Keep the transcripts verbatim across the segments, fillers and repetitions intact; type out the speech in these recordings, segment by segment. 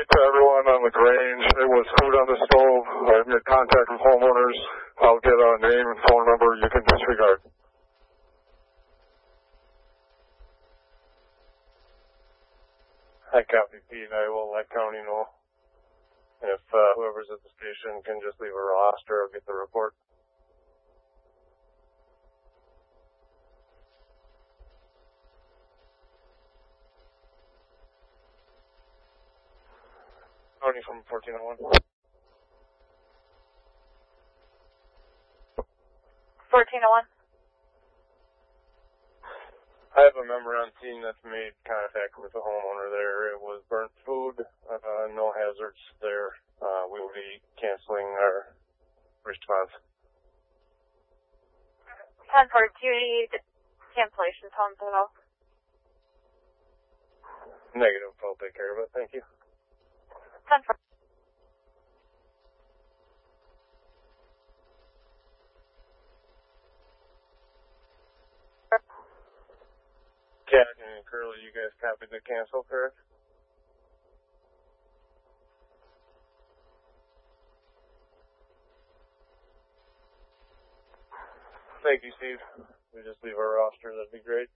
to everyone on the Grange. It was food on the stove. I've made contact with homeowners. I'll get a name and phone number you can disregard. I copy, Pete. I will let County know. If uh, whoever's at the station can just leave a roster, I'll get the report. County from fourteen oh one. fourteen oh one. I have a member on scene that's made contact with the homeowner there. It was burnt food, uh, no hazards there. Uh, we will be canceling our response. ten four, do you need cancellation phone bill? Negative, I'll take care of it. Thank you. ten four. Jack and Curly, you guys copied the cancel, correct? Thank you, Steve. We just leave our roster, that'd be great.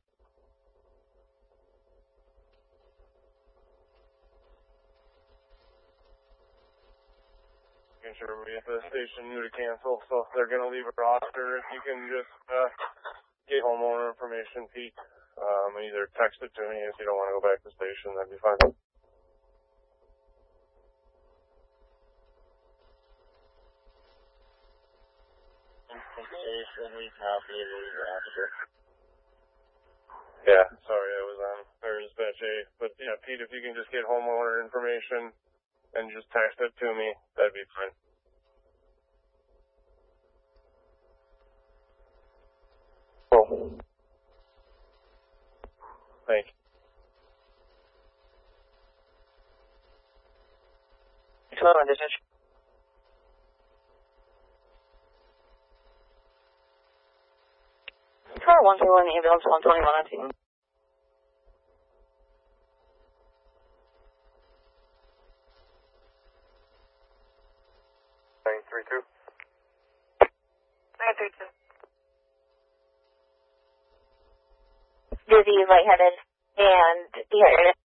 Making sure we at the station knew to cancel, so if they're going to leave a roster, if you can just uh, get homeowner information, Pete. Um, either text it to me if you don't want to go back to the station, that'd be fine. Station, we copy the roster. Yeah, sorry, I was on or dispatch A, but yeah, Pete, if you can just get homeowner information and just text it to me, that'd be fine. Oh. Thank you. Hello, this is. Car one two one, ambulance one twenty-one on scene. nine three two. nine three two. Dizzy, lightheaded, and dehydrated.